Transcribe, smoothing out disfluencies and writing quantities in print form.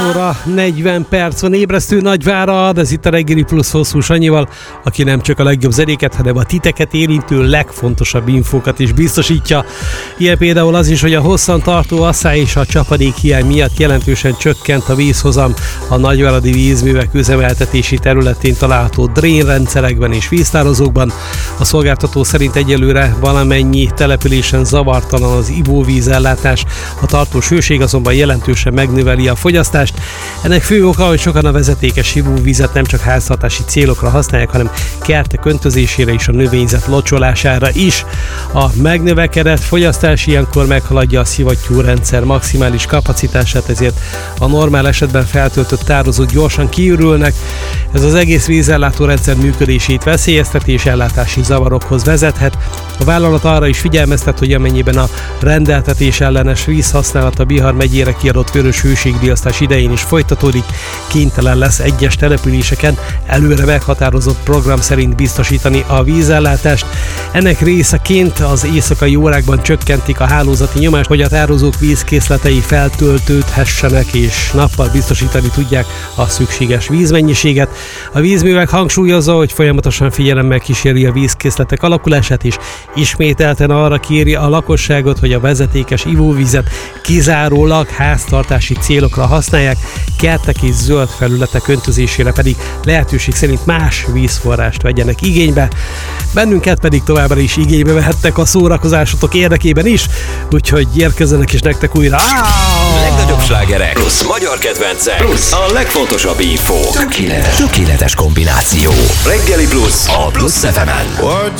óra 40 perc van, ébresztő Nagyvárad, ez itt a Reggeli Plusz Hosszú Sanyival, aki nem csak a legjobb zenéket, hanem a titeket érintő legfontosabb infókat is biztosítja. Ilyen például az is, hogy a hosszantartó asszály és a csapadék hiány miatt jelentősen csökkent a vízhozam a nagyváradi vízművek üzemeltetési területén található drénrendszerekben és víztározókban. A szolgáltató szerint egyelőre valamennyi településen zavartalan az ivóvízellátás, a tartós hőség azonban jelentősen megnöveli a fogyasztást. Ennek fő oka, hogy sokan a vezetékes ivóvizet nem csak háztartási célokra használják, hanem kertek öntözésére és a növényzet locsolására is. A megnövekedett fogyasztás ilyenkor meghaladja a szivattyúrendszer maximális kapacitását, ezért a normál esetben feltöltött tározók gyorsan kiürülnek. Ez az egész vízellátó rendszer működését veszélyezteti és ellátási zavarokhoz vezethet. A vállalat arra is figyelmeztet, hogy amennyiben a rendeltetés ellenes vízhasználat a Bihar megyére kiadott vörös hőségdíjaztás idején is folytatódik, kénytelen lesz egyes településeken előre meghatározott program szerint biztosítani a vízellátást. Ennek részeként az éjszakai órákban csökkentik a hálózati nyomást, hogy a tározók vízkészletei feltöltődhessenek és nappal biztosítani tudják a szükséges vízmennyiséget. A vízművek hangsúlyozza, hogy folyamatosan figyelemmel kíséri a vízkészletek alakulását, és ismételten arra kéri a lakosságot, hogy a vezetékes ivóvizet kizárólag háztartási célokra használják, kertek és zöld felületek öntözésére pedig lehetőség szerint más vízforrást vegyenek igénybe. Bennünket pedig továbbra is igénybe vehettek a szórakozásotok érdekében is, úgyhogy érkezzenek is nektek újra. Legnagyobb slágerek plusz magyar kedvencek plusz a legfontosabb info. Tökéletes kombináció. Reggeli Plusz a Plusz FM-en.